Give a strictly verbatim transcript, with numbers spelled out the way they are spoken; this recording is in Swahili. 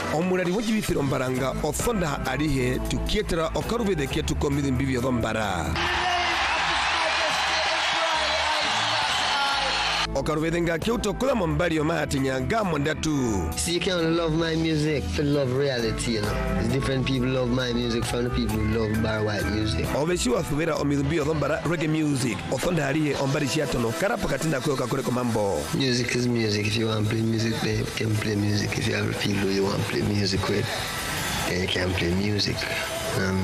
omulali w'ekibifiro mbaranga ofonda alihe tukietera okarubede kietu komidi mbivyo dhombara okarubede nga kiuto kula mombali omahati nyanga mondatu. See, you can't love my music for love reality, you know. It's different people love my music from the people who love bar white music. Obeshiwa thubera omidumbio dhombara reggae music ofonda alihe ombali shiatono karapa katinda kweo kakure komambo. Music is music. If you want to play music, then you can play music. If you have people who you want to play music with, then you can play music. Um,